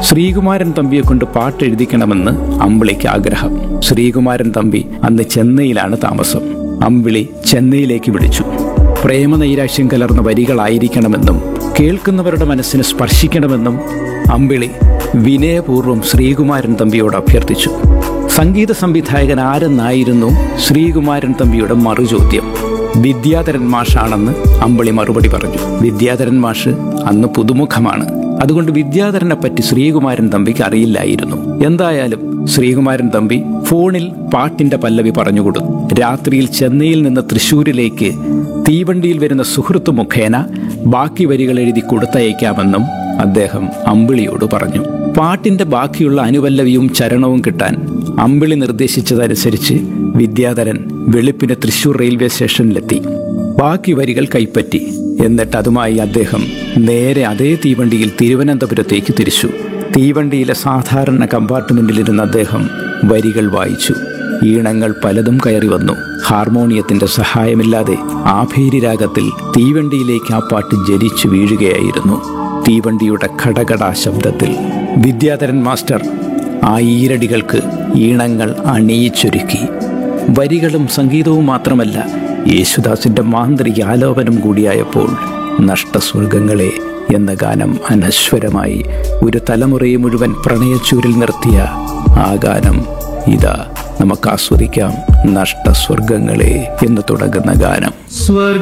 ശ്രീകുമാരൻ തമ്പിയെ കൊണ്ട് പാട്ടെഴുതിക്കണമെന്ന് അമ്പിളിക്ക് ആഗ്രഹം. ശ്രീകുമാരൻ തമ്പി അന്ന് ചെന്നൈയിലാണ് താമസം. അമ്പിളി ചെന്നൈയിലേക്ക് വിളിച്ചു. പ്രേമനൈരാശ്യം കലർന്ന വരികളായിരിക്കണമെന്നും കേൾക്കുന്നവരുടെ മനസ്സിനെ സ്പർശിക്കണമെന്നും അമ്പിളി വിനയപൂർവ്വം ശ്രീകുമാരൻ തമ്പിയോട് അഭ്യർത്ഥിച്ചു. സംഗീത സംവിധായകൻ ആരെന്നായിരുന്നു ശ്രീകുമാരൻ തമ്പിയുടെ മറുചോദ്യം. വിദ്യാധരൻ മാഷാണെന്ന് അമ്പിളി മറുപടി പറഞ്ഞു. വിദ്യാധരൻ മാഷ് അന്ന് പുതുമുഖമാണ്. അതുകൊണ്ട് വിദ്യാധരനെ പറ്റി ശ്രീകുമാരൻ തമ്പിക്ക് അറിയില്ലായിരുന്നു. എന്തായാലും ശ്രീകുമാരൻ തമ്പി ഫോണിൽ പാട്ടിന്റെ പല്ലവി പറഞ്ഞുകൊടുത്തു. രാത്രിയിൽ ചെന്നൈയിൽ നിന്ന് തൃശ്ശൂരിലേക്ക് തീവണ്ടിയിൽ വരുന്ന സുഹൃത്തു മുഖേന ബാക്കി വരികൾ എഴുതി കൊടുത്തയക്കാമെന്നും അദ്ദേഹം അമ്പിളിയോട് പറഞ്ഞു. പാട്ടിന്റെ ബാക്കിയുള്ള അനുപല്ലവിയും ചരണവും കിട്ടാൻ അമ്പിളി നിർദ്ദേശിച്ചതനുസരിച്ച് വിദ്യാധരൻ വെളുപ്പിന് തൃശ്ശൂർ റെയിൽവേ സ്റ്റേഷനിലെത്തി. ബാക്കി വരികൾ കൈപ്പറ്റി. എന്നിട്ട് അതുമായി അദ്ദേഹം നേരെ അതേ തീവണ്ടിയിൽ തിരുവനന്തപുരത്തേക്ക് തിരിച്ചു. തീവണ്ടിയിലെ സാധാരണ കമ്പാർട്ട്മെന്റിലിരുന്ന അദ്ദേഹം വരികൾ വായിച്ചു. ഈണങ്ങൾ പലതും കയറി വന്നു. ഹാർമോണിയത്തിന്റെ സഹായമില്ലാതെ ആഭേരി രാഗത്തിൽ തീവണ്ടിയിലേക്ക് ആ പാട്ട് ജനിച്ചു വീഴുകയായിരുന്നു. തീവണ്ടിയുടെ ഘടഘടാ ശബ്ദത്തിൽ വിദ്യാധരൻ മാസ്റ്റർ ആ ഈരടികൾക്ക് ഈണങ്ങൾ അണിയിച്ചൊരുക്കി. വരികളും സംഗീതവും മാത്രമല്ല, യേശുദാസിന്റെ മാന്ത്രിക ആലോപനം കൂടിയായപ്പോൾ നഷ്ടസ്വർഗങ്ങളെ എന്ന ഗാനം അനശ്വരമായി ഒരു തലമുറയെ മുഴുവൻ പ്രണയച്ചൂരിൽ നിർത്തിയ ആ ഗാനം ഇതാ നമുക്ക് ആസ്വദിക്കാം. നഷ്ടസ്വർഗങ്ങളെ എന്ന് തുടങ്ങുന്ന ഗാനം.